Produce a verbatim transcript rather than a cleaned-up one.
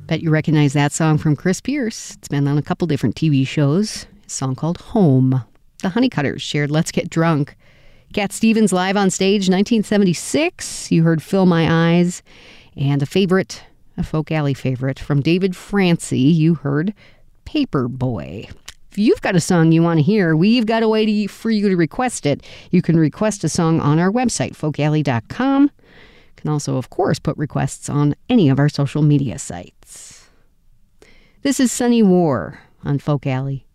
Bet you recognize that song from Chris Pierce. It's been on a couple different T V shows. A song called Home. The Honeycutters shared Let's Get Drunk. Cat Stevens live on stage, nineteen seventy-six. You heard Fill My Eyes. And a favorite, a Folk Alley favorite from David Francie, you heard Paper Boy. If you've got a song you want to hear, we've got a way to, for you to request it. You can request a song on our website, folk alley dot com. You can also, of course, put requests on any of our social media sites. This is Sunny War on Folk Alley.